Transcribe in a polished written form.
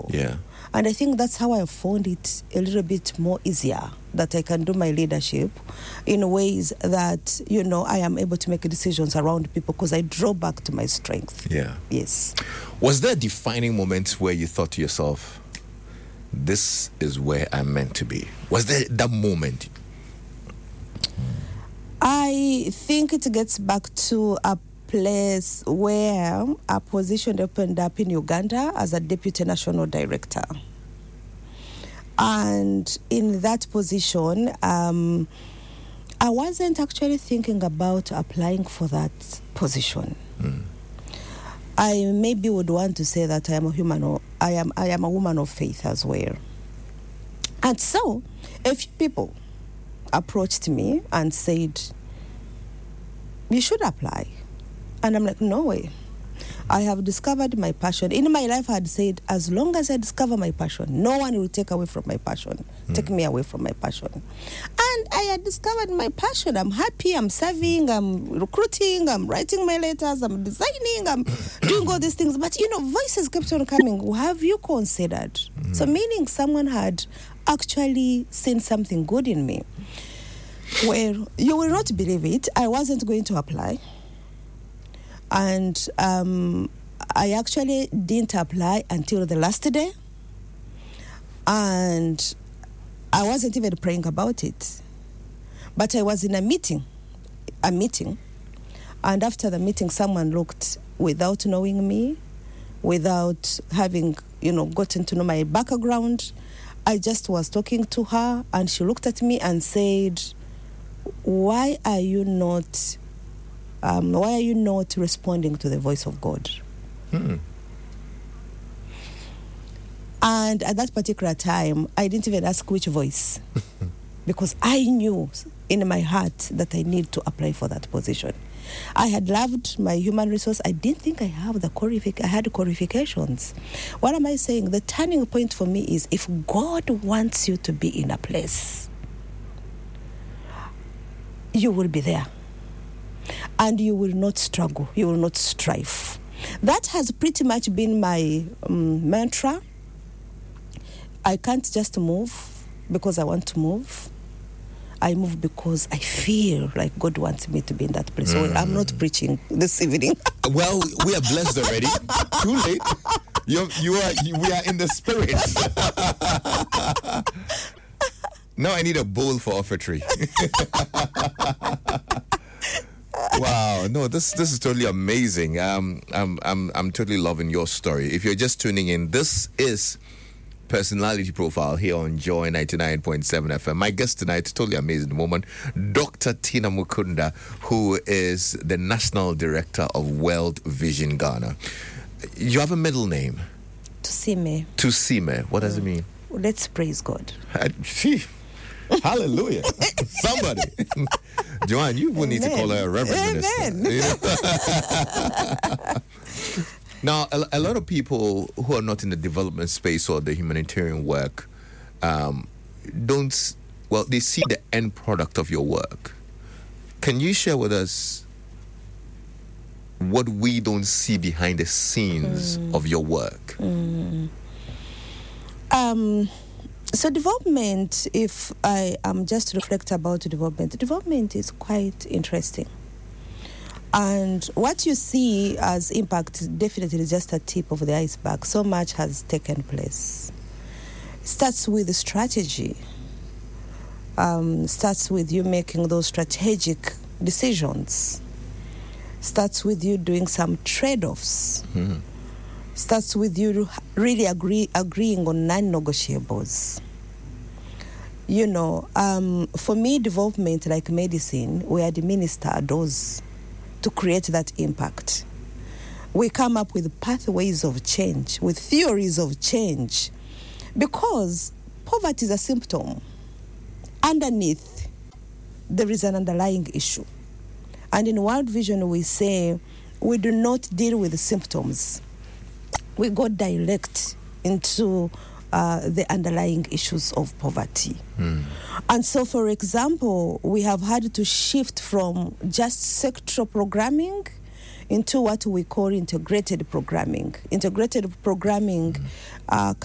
people. Yeah. And I think that's how I found it a little bit more easier, that I can do my leadership in ways that, I am able to make decisions around people because I draw back to my strength. Yeah. Yes. Was there a defining moment where you thought to yourself, this is where I'm meant to be? Was there that moment? I think it gets back to a place where a position opened up in Uganda as a deputy national director. And in that position, I wasn't actually thinking about applying for that position. I maybe would want to say that I am a woman of faith as well. And so a few people approached me and said, you should apply. And I'm like, no way. I have discovered my passion. In my life, I had said, as long as I discover my passion, no one will take away from my passion, take me away from my passion. And I had discovered my passion. I'm happy, I'm serving, I'm recruiting, I'm writing my letters, I'm designing, I'm doing all these things. But, voices kept on coming. Have you considered? So meaning someone had actually seen something good in me. Well, you will not believe it. I wasn't going to apply. And I actually didn't apply until the last day. And I wasn't even praying about it. But I was in a meeting. And after the meeting, someone looked without knowing me, without having, gotten to know my background. I just was talking to her, and she looked at me and said, why are you not responding to the voice of God? And at that particular time, I didn't even ask which voice, because I knew in my heart that I need to apply for that position. I had loved my human resource. I didn't think I had qualifications. What am I saying? The turning point for me is, if God wants you to be in a place, you will be there. And you will not struggle. You will not strive. That has pretty much been my mantra. I can't just move because I want to move. I move because I feel like God wants me to be in that place. So I'm not preaching this evening. Well, we are blessed already. Too late. We are in the spirit. Now I need a bowl for offertory. Wow, no, this is totally amazing. I'm totally loving your story. If you're just tuning in, this is Personality Profile here on Joy 99.7 FM. My guest tonight, totally amazing woman, Dr. Tina Mukunda, who is the National Director of World Vision Ghana. You have a middle name? Tusime. Tusime. What does it mean? Let's praise God. Hallelujah. Somebody. Joanne, you would need to call her a reverend minister. Now, a lot of people who are not in the development space or the humanitarian work they see the end product of your work. Can you share with us what we don't see behind the scenes of your work? So development, if I am just to reflect about development is quite interesting. And what you see as impact definitely is just a tip of the iceberg. So much has taken place. It starts with the strategy. Starts with you making those strategic decisions. Starts with you doing some trade-offs. Starts with you really agreeing on non-negotiables. For me, development, like medicine, we administer those to create that impact. We come up with pathways of change, with theories of change, because poverty is a symptom. Underneath, there is an underlying issue. And in World Vision, we say we do not deal with the symptoms. We go direct into the underlying issues of poverty. And so, for example, we have had to shift from just sectoral programming into what we call integrated programming. Integrated programming